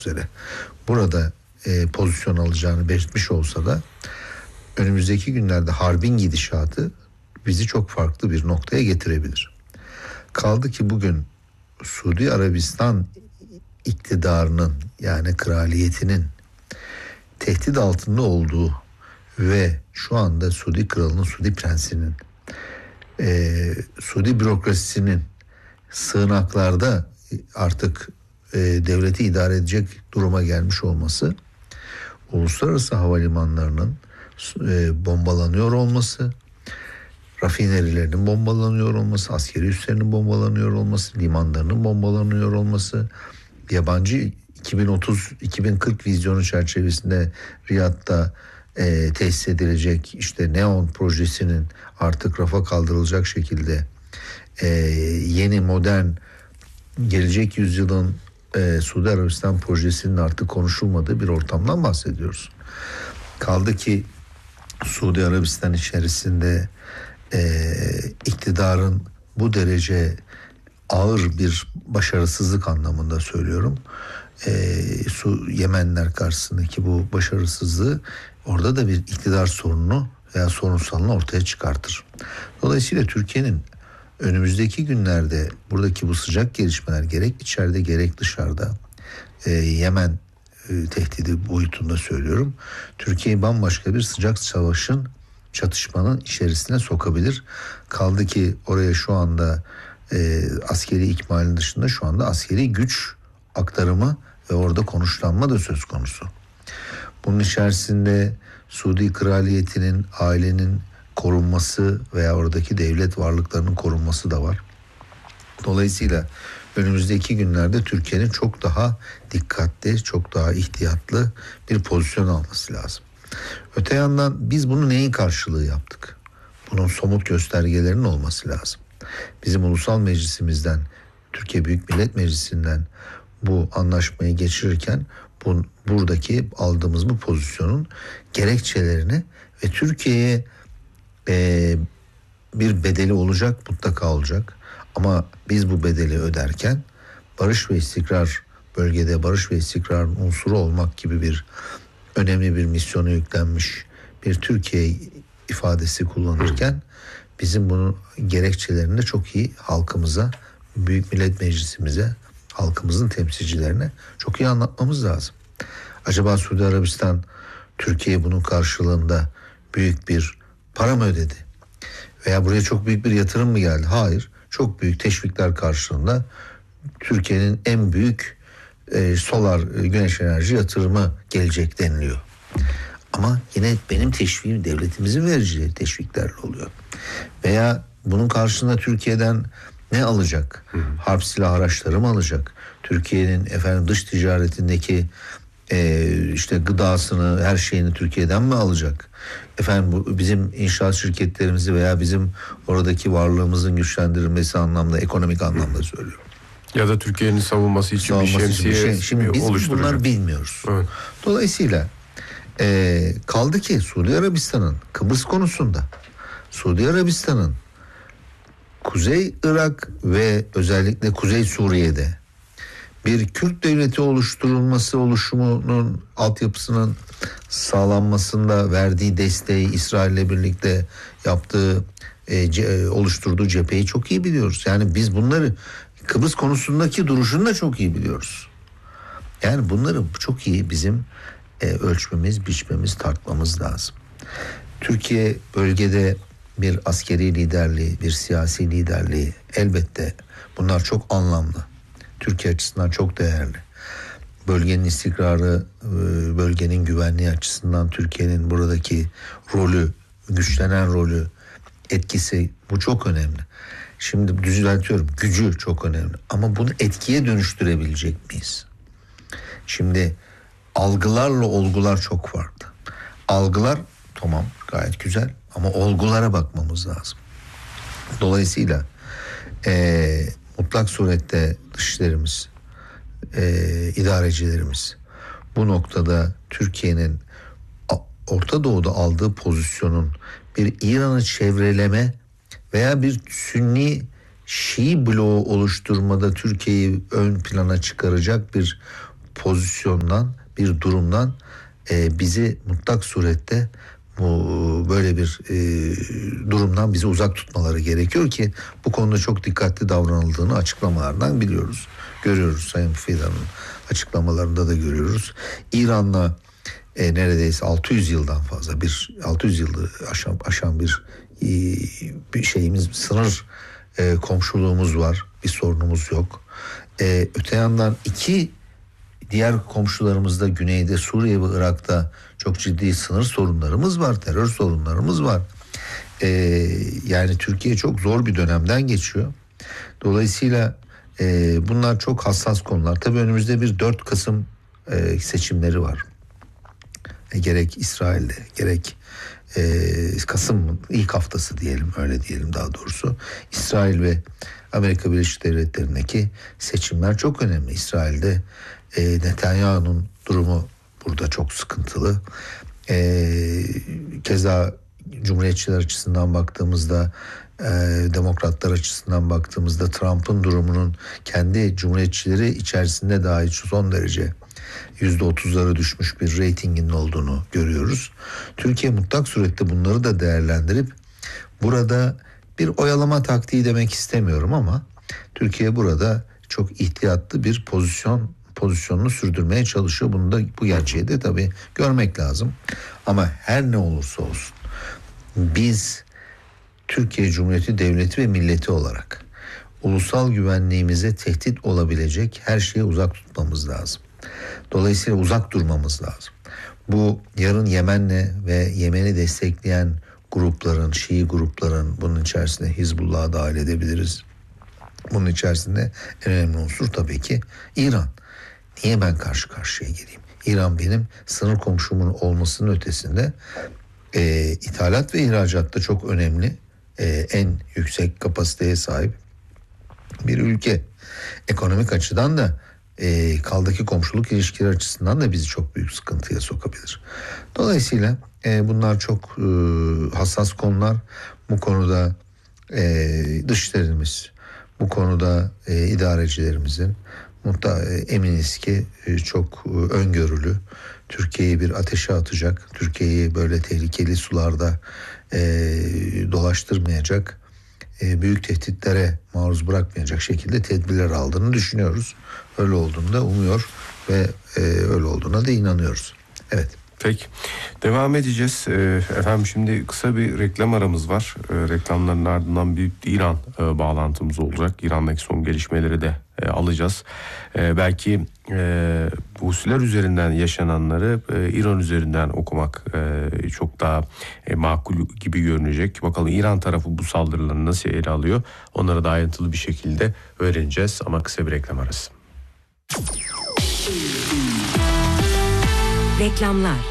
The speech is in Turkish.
üzere burada pozisyon alacağını belirtmiş olsa da önümüzdeki günlerde harbin gidişatı bizi çok farklı bir noktaya getirebilir. Kaldı ki bugün Suudi Arabistan iktidarının, yani kraliyetinin tehdit altında olduğu ve şu anda Suudi kralının, Suudi prensinin, Suudi bürokrasisinin sığınaklarda artık devleti idare edecek duruma gelmiş olması, uluslararası havalimanlarının bombalanıyor olması, rafinerilerinin bombalanıyor olması, askeri üslerinin bombalanıyor olması, limanlarının bombalanıyor olması, yabancı 2030-2040 vizyonu çerçevesinde Riyad'da tesis edilecek işte Neon projesinin artık rafa kaldırılacak şekilde yeni modern gelecek yüzyılın Suudi Arabistan projesinin artık konuşulmadığı bir ortamdan bahsediyoruz. Kaldı ki Suudi Arabistan içerisinde iktidarın bu derece ağır bir başarısızlık anlamında söylüyorum. Yemenler karşısındaki bu başarısızlığı orada da bir iktidar sorununu veya sorunsalını ortaya çıkartır. Dolayısıyla Türkiye'nin önümüzdeki günlerde buradaki bu sıcak gelişmeler gerek içeride gerek dışarıda Yemen tehdidi boyutunda söylüyorum, Türkiye'yi bambaşka bir sıcak savaşın, çatışmanın içerisine sokabilir. Kaldı ki oraya şu anda askeri ikmalin dışında şu anda askeri güç aktarımı ve orada konuşlanma da söz konusu. Bunun içerisinde Suudi kraliyetinin, ailenin korunması veya oradaki devlet varlıklarının korunması da var. Dolayısıyla önümüzdeki günlerde Türkiye'nin çok daha dikkatli, çok daha ihtiyatlı bir pozisyon alması lazım. Öte yandan biz bunu neyin karşılığı yaptık? Bunun somut göstergelerinin olması lazım. Bizim ulusal meclisimizden, Türkiye Büyük Millet Meclisi'nden bu anlaşmayı geçirirken buradaki aldığımız bu pozisyonun gerekçelerini ve Türkiye'ye bir bedeli olacak, mutlaka olacak. Ama biz bu bedeli öderken barış ve istikrar, bölgede barış ve istikrarın unsuru olmak gibi bir önemli bir misyonu yüklenmiş bir Türkiye ifadesi kullanırken bizim bunun gerekçelerini de çok iyi halkımıza, Büyük Millet Meclisimize, halkımızın temsilcilerine çok iyi anlatmamız lazım. Acaba Suudi Arabistan Türkiye'ye bunun karşılığında büyük bir para mı ödedi? Veya buraya çok büyük bir yatırım mı geldi? Hayır. Çok büyük teşvikler karşılığında Türkiye'nin en büyük solar güneş enerji yatırımı gelecek deniliyor. Ama yine benim teşviğim devletimizin vereceği teşviklerle oluyor. Veya bunun karşılığında Türkiye'den ne alacak? Harp silah araçları mı alacak? Türkiye'nin dış ticaretindeki işte gıdasını, her şeyini Türkiye'den mi alacak? Bu bizim inşaat şirketlerimizi veya bizim oradaki varlığımızın güçlendirilmesi anlamda, ekonomik anlamda söylüyorum. Ya da Türkiye'nin savunması için bir şemsiye Şimdi biz bunları bilmiyoruz. Evet. Dolayısıyla kaldı ki Suudi Arabistan'ın Kıbrıs konusunda, Suudi Arabistan'ın Kuzey Irak ve özellikle Kuzey Suriye'de bir Kürt devleti oluşumunun altyapısının sağlanmasında verdiği desteği, İsrail'le birlikte yaptığı oluşturduğu cepheyi çok iyi biliyoruz. Yani biz bunları, Kıbrıs konusundaki duruşunu da çok iyi biliyoruz. Yani bunları çok iyi bizim ölçmemiz, biçmemiz, tartmamız lazım. Türkiye bölgede bir askeri liderliği, bir siyasi liderliği, elbette bunlar çok anlamlı. Türkiye açısından çok değerli. Bölgenin istikrarı, bölgenin güvenliği açısından Türkiye'nin buradaki rolü, güçlenen rolü, etkisi, bu çok önemli. Şimdi düzeltiyorum, gücü çok önemli. Ama bunu etkiye dönüştürebilecek miyiz? Şimdi algılarla olgular çok farklı. Algılar tamam, gayet güzel ama olgulara bakmamız lazım. Dolayısıyla mutlak surette dışişlerimiz, idarecilerimiz bu noktada Türkiye'nin Orta Doğu'da aldığı pozisyonun bir İran'ı çevreleme veya bir Sünni Şii bloğu oluşturmada Türkiye'yi ön plana çıkaracak bir pozisyondan, bir durumdan bizi mutlak surette böyle bir durumdan bizi uzak tutmaları gerekiyor ki bu konuda çok dikkatli davranıldığını açıklamalardan biliyoruz. Görüyoruz, Sayın Fidan'ın açıklamalarında da görüyoruz. İran'la neredeyse 600 yıldan fazla 600 yılı aşan bir şeyimiz, sınır komşuluğumuz var. Bir sorunumuz yok. Öte yandan diğer komşularımızda güneyde, Suriye ve Irak'ta çok ciddi sınır sorunlarımız var, terör sorunlarımız var. Yani Türkiye çok zor bir dönemden geçiyor. Dolayısıyla bunlar çok hassas konular. Tabii önümüzde bir 4 Kasım seçimleri var. Gerek İsrail'de, gerek Kasım ilk haftası diyelim, öyle diyelim daha doğrusu. İsrail ve Amerika Birleşik Devletleri'ndeki seçimler çok önemli. İsrail'de Netanyahu'nun durumu burada çok sıkıntılı. Keza Cumhuriyetçiler açısından baktığımızda, Demokratlar açısından baktığımızda Trump'ın durumunun kendi Cumhuriyetçileri içerisinde dahi son derece %30'lara düşmüş bir reytinginin olduğunu görüyoruz. Türkiye mutlak surette bunları da değerlendirip burada bir oyalama taktiği demek istemiyorum ama Türkiye burada çok ihtiyatlı bir pozisyonunu sürdürmeye çalışıyor. Bu gerçeği de tabii görmek lazım. Ama her ne olursa olsun biz Türkiye Cumhuriyeti Devleti ve milleti olarak ulusal güvenliğimize tehdit olabilecek her şeye uzak tutmamız lazım. Dolayısıyla uzak durmamız lazım. Bu yarın Yemen'le ve Yemen'i destekleyen grupların, Şii grupların, bunun içerisinde Hizbullah'ı dahil edebiliriz. Bunun içerisinde en önemli unsur tabii ki İran. Niye ben karşı karşıya geleyim? İran benim sınır komşumun olmasının ötesinde ithalat ve ihracatta çok önemli, en yüksek kapasiteye sahip bir ülke. Ekonomik açıdan da kaldaki komşuluk ilişkileri açısından da bizi çok büyük sıkıntıya sokabilir. Dolayısıyla bunlar çok hassas konular. Bu konuda dışişlerimiz, bu konuda idarecilerimizin eminiz ki çok öngörülü, Türkiye'yi bir ateşe atacak, Türkiye'yi böyle tehlikeli sularda dolaştırmayacak, büyük tehditlere maruz bırakmayacak şekilde tedbirler aldığını düşünüyoruz. Öyle olduğunu da umuyor ve öyle olduğuna da inanıyoruz. Evet. Peki. Devam edeceğiz. Efendim şimdi kısa bir reklam aramız var. Reklamların ardından bir İran bağlantımız olacak. İran'daki son gelişmeleri de alacağız. Belki bu husular üzerinden yaşananları İran üzerinden okumak çok daha makul gibi görünecek. Bakalım İran tarafı bu saldırıları nasıl ele alıyor? Onları da ayrıntılı bir şekilde öğreneceğiz ama kısa bir reklam arası. Reklamlar.